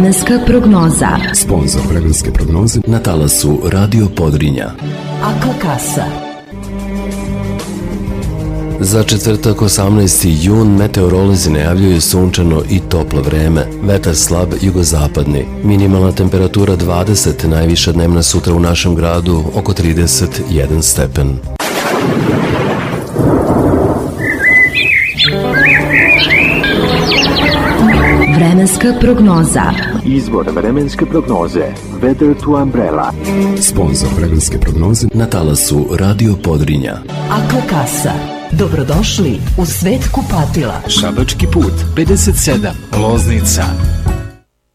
Vremenska prognoza. Sponzor vremenske prognoze na talasu Radio Podrinja. Akla kasa. Za četvrtak 18. jun meteorolozi najavljuju sunčano i toplo vreme. Vetar slab jugozapadni. Minimalna temperatura 20, najviša dnevna sutra u našem gradu oko 31 stepen. Vremenska prognoza. Izvor vremenske prognoze Weather to Umbrella. Sponzor vremenske prognoze na talasu Radio Podrinja. Akla kasa. Dobrodošli u svet kupatila. Šabački put 57, Loznica.